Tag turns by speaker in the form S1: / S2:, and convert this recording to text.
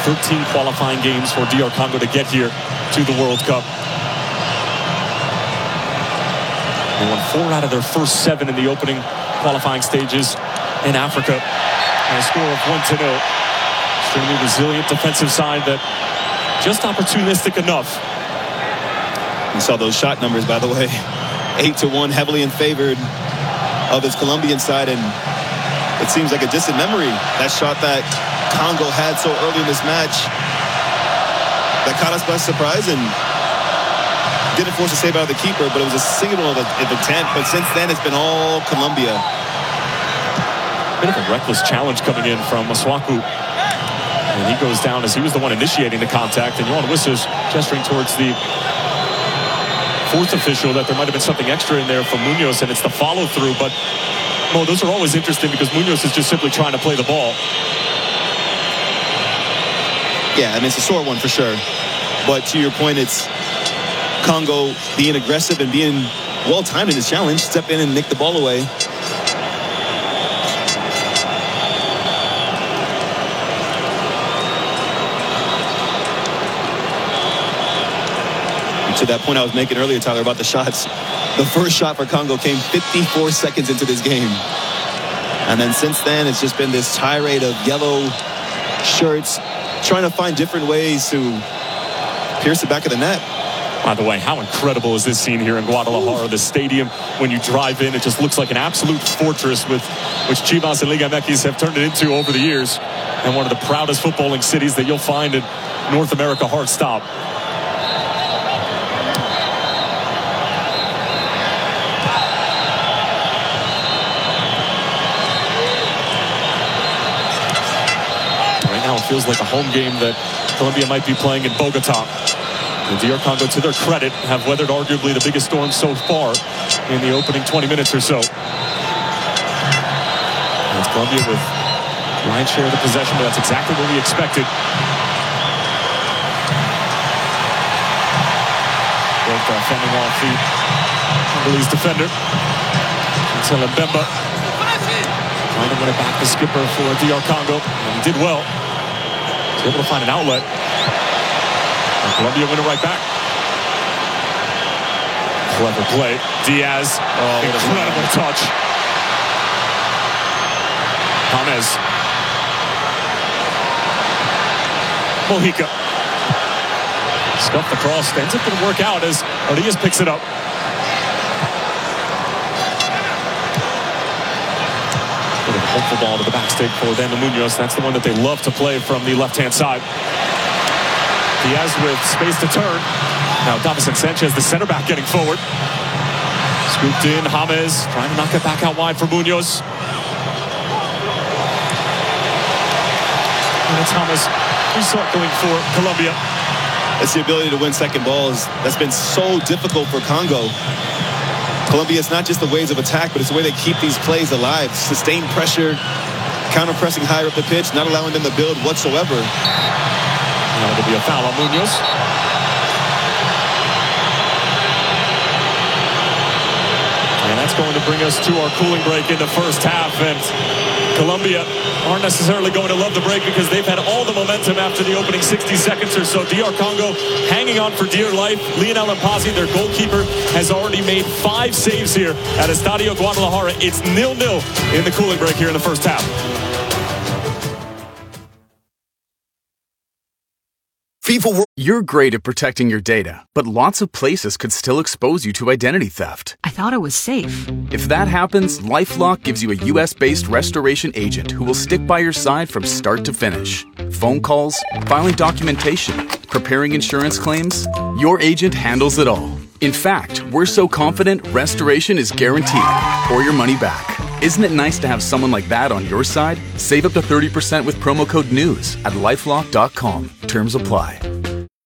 S1: 13 qualifying games for DR Congo to get here to the World Cup. They won 4 out of their first 7 in the opening qualifying stages in Africa. And a score of 1-0. Extremely resilient defensive side that just opportunistic enough.
S2: You saw those shot numbers, by the way. 8-1, heavily in favor of his Colombian side, and it seems like a distant memory. That shot that Congo had so early in this match that caught us by surprise and didn't force a save out of the keeper, but it was a signal of intent. But since then, it's been all Colombia.
S1: Bit of a reckless challenge coming in from Maswaku. And he goes down as he was the one initiating the contact. And Yohan Wissa gesturing towards the 4th official that there might have been something extra in there from Munoz, and it's the follow-through. But, Mo, those are always interesting because Munoz is just simply trying to play the ball.
S2: Yeah, I mean, it's a sore one for sure. But to your point, it's Congo being aggressive and being well-timed in his challenge. Step in and nick the ball away. To that point I was making earlier, Tyler, about the shots. The first shot for Congo came 54 seconds into this game. And then since then, it's just been this tirade of yellow shirts, trying to find different ways to pierce the back of the net.
S1: By the way, how incredible is this scene here in Guadalajara? The stadium, when you drive in, it just looks like an absolute fortress, with which Chivas and Liga MX have turned it into over the years. And one of the proudest footballing cities that you'll find in North America. Hard stop. It feels like a home game that Colombia might be playing in Bogota. The DR Congo, to their credit, have weathered arguably the biggest storm so far in the opening 20 minutes or so. And it's Colombia with lion's share of the possession, but that's exactly what we expected. Both fending off the Congolese defender. Until Mbemba trying to win it back, the skipper for DR Congo, and he did well. Able to find an outlet. And Colombia win it right back. Clever play. Diaz. Oh, incredible touch. James. Mojica. Scuffed the cross. Ends up going to work out as Arias picks it up. Hopeful ball to the backstick for Daniel Munoz. That's the one that they love to play from the left-hand side. Diaz with space to turn. Now Davison Sanchez, the center back, getting forward. Scooped in. James trying to knock it back out wide for Munoz. And it's James recircling for Colombia.
S2: It's the ability to win second balls that's been so difficult for Congo. Colombia, it's not just the ways of attack, but it's the way they keep these plays alive. Sustained pressure, counter-pressing higher up the pitch, not allowing them to build whatsoever.
S1: Now it'll be a foul on Munoz. And that's going to bring us to our cooling break in the first half. And Colombia aren't necessarily going to love the break because they've had all the momentum after the opening 60 seconds or so. DR Congo hanging on for dear life. Lionel Mpazi, their goalkeeper, has already made 5 saves here at Estadio Guadalajara. It's 0-0 in the cooling break here in the first half.
S3: You're great at protecting your data, but lots of places could still expose you to identity theft.
S4: I thought it was safe.
S3: If that happens, LifeLock gives you a US-based restoration agent who will stick by your side from start to finish. Phone calls, filing documentation, preparing insurance claims, your agent handles it all. In fact, we're so confident restoration is guaranteed or your money back. Isn't it nice to have someone like that on your side? Save up to 30% with promo code NEWS at LifeLock.com. Terms apply.